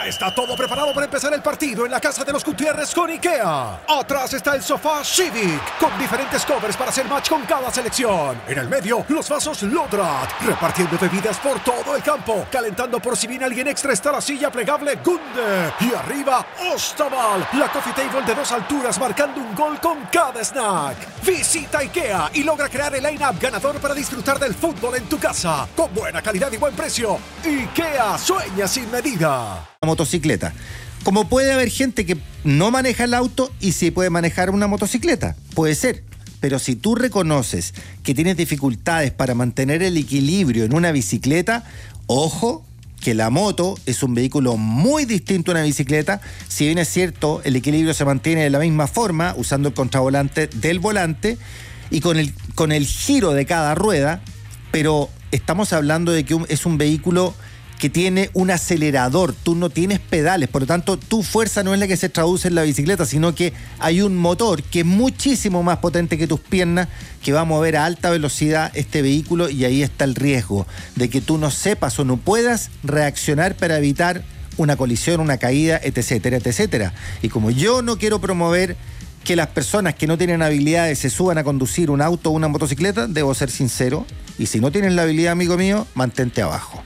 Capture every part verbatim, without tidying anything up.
Ya está todo preparado para empezar el partido en la casa de los Gutiérrez con IKEA. Atrás está el sofá Civic, con diferentes covers para hacer match con cada selección. En el medio, los vasos Lodrat, repartiendo bebidas por todo el campo. Calentando por si viene alguien extra está la silla plegable Gunde. Y arriba, Ostaval, la coffee table de dos alturas marcando un gol con cada snack. Visita IKEA y logra crear el line-up ganador para disfrutar del fútbol en tu casa. Con buena calidad y buen precio. IKEA, sueña sin medida. Motocicleta. Como puede haber gente que no maneja el auto y sí puede manejar una motocicleta, puede ser. Pero si tú reconoces que tienes dificultades para mantener el equilibrio en una bicicleta, ojo, que la moto es un vehículo muy distinto a una bicicleta. Si bien es cierto, el equilibrio se mantiene de la misma forma, usando el contravolante del volante y con el, con el giro de cada rueda, pero estamos hablando de que un, es un vehículo que tiene un acelerador, tú no tienes pedales, por lo tanto tu fuerza no es la que se traduce en la bicicleta, sino que hay un motor que es muchísimo más potente que tus piernas, que va a mover a alta velocidad este vehículo, y ahí está el riesgo de que tú no sepas o no puedas reaccionar para evitar una colisión, una caída, etcétera, etcétera. Y como yo no quiero promover que las personas que no tienen habilidades se suban a conducir un auto o una motocicleta, debo ser sincero, y si no tienes la habilidad, amigo mío, mantente abajo.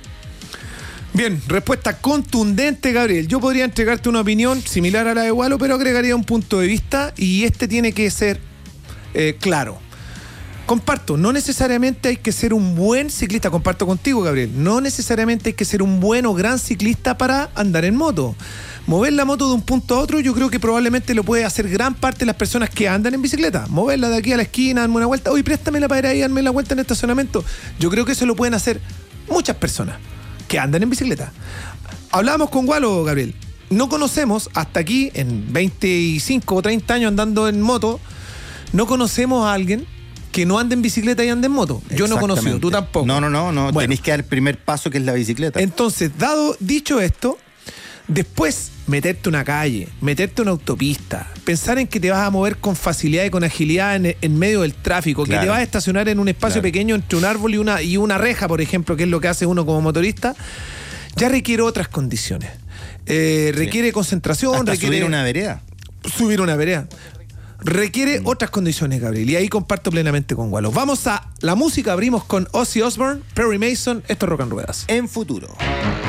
Bien, respuesta contundente, Gabriel. Yo podría entregarte una opinión similar a la de Walo, pero agregaría un punto de vista y este tiene que ser eh, claro. Comparto, no necesariamente hay que ser un buen ciclista, comparto contigo, Gabriel, no necesariamente hay que ser un buen o gran ciclista para andar en moto. Mover la moto de un punto a otro, yo creo que probablemente lo puede hacer gran parte de las personas que andan en bicicleta. Moverla de aquí a la esquina, darme una vuelta, oye, préstamela para ir ahí, darme la vuelta en el estacionamiento. Yo creo que eso lo pueden hacer muchas personas que andan en bicicleta. Hablábamos con Walo, Gabriel. No conocemos, hasta aquí, en veinticinco o treinta años andando en moto, no conocemos a alguien que no ande en bicicleta y ande en moto. Yo no he conocido, tú tampoco. No, no, no, no. Bueno, tenéis que dar el primer paso, que es la bicicleta. Entonces, dado, dicho esto, después meterte una calle, meterte una autopista, pensar en que te vas a mover con facilidad y con agilidad en, en medio del tráfico, claro, que te vas a estacionar en un espacio claro. pequeño entre un árbol y una, y una reja, por ejemplo, que es lo que hace uno como motorista, ya requiere otras condiciones. Eh, requiere sí. concentración, hasta requiere... subir una vereda. Subir una vereda. Requiere mm. otras condiciones, Gabriel, y ahí comparto plenamente con Walo. Vamos a la música, abrimos con Ozzy Osbourne, Perry Mason, esto es Rock and Ruedas. En Futuro.